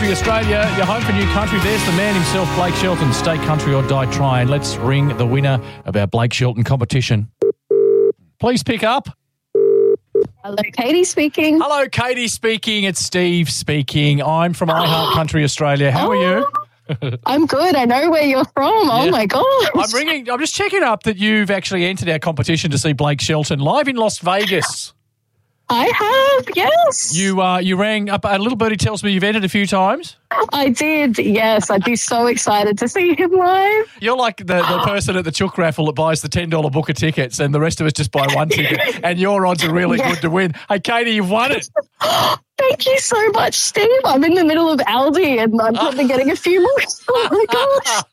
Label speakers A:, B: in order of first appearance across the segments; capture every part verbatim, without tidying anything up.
A: Country Australia, your home for new country. There's the man himself, Blake Shelton. Stay country or die trying. Let's ring the winner of our Blake Shelton competition. Please pick up.
B: Hello, Katie speaking.
A: Hello, Katie speaking. It's Steve speaking. I'm from iHeart Country Australia. How are you?
B: I'm good. I know where you're from. Oh,
A: Yeah.
B: my gosh.
A: I'm ringing. I'm just checking up that you've actually entered our competition to see Blake Shelton live in Las Vegas.
B: I have, yes.
A: You uh, you rang up. A little birdie tells me you've entered a few times.
B: I did, yes. I'd be so excited to see him live.
A: You're like the, the person at the chook raffle that buys the ten dollars book of tickets and the rest of us just buy one ticket and your odds are really
B: Yeah.
A: good to win. Hey, Katie, you've won it.
B: Thank you so much, Steve. I'm in the middle of Aldi and I'm probably getting a few more. Oh, my gosh.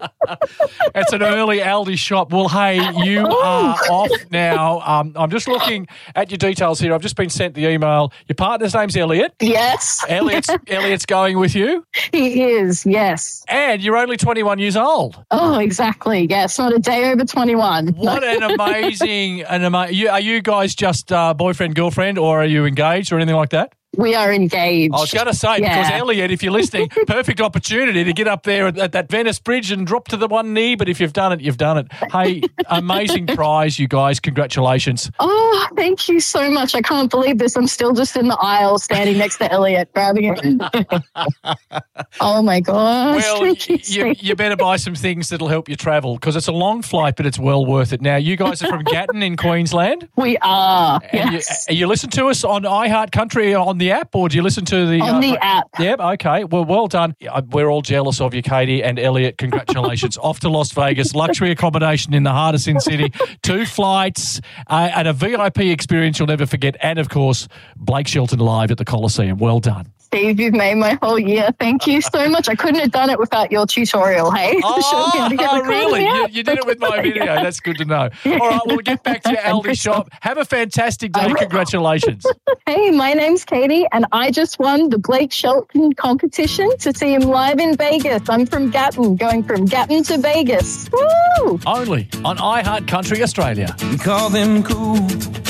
A: It's an early Aldi shop. Well, hey, you are off now. Um, I'm just looking at your details here. I've just been sent the email. Your partner's name's Elliot.
B: Yes.
A: Elliot's, Elliot's going with you.
B: He is, yes.
A: And you're only twenty-one years old.
B: Oh, exactly. Yes, not a day over twenty-one.
A: What an amazing, an ama- you, are you guys just uh, boyfriend, girlfriend, or are you engaged or anything like that?
B: We are engaged.
A: I was going to say,
B: Yeah.
A: because Elliot, if you're listening, perfect opportunity to get up there at, at that Venice Bridge and drop to the one knee. But if you've done it, you've done it. Hey, amazing prize, you guys. Congratulations.
B: Oh, thank you so much. I can't believe this. I'm still just in the aisle standing next to Elliot, grabbing it. Oh, my gosh.
A: Well,
B: Thank you,
A: you,
B: Steve.
A: you better buy some things that'll help you travel because it's a long flight, but it's well worth it. Now, you guys are from Gatton in Queensland.
B: We are,
A: And
B: yes.
A: you, you listen to us on iHeart Country on the app, or do you listen to the...
B: On the app.
A: Yep, okay. Well, well done. Yeah, we're all jealous of you, Katie and Elliot. Congratulations. Off to Las Vegas. Luxury accommodation in the heart of Sin City. Two flights uh, and a V I P experience you'll never forget. And, of course, Blake Shelton live at the Coliseum. Well done.
B: Steve, you've made my whole year. Thank you so much. I couldn't have done it without your tutorial, hey?
A: Oh,
B: Sure, to get the
A: really?
B: call
A: You,
B: out.
A: you did it with my video. That's good to know. All right, we'll get back to your Aldi shop. Have a fantastic day. Congratulations.
B: Hey, my name's Katie, and I just won the Blake Shelton competition to see him live in Vegas. I'm from Gatton, going from Gatton to Vegas. Woo!
A: Only on iHeart Country Australia.
C: We call them cool.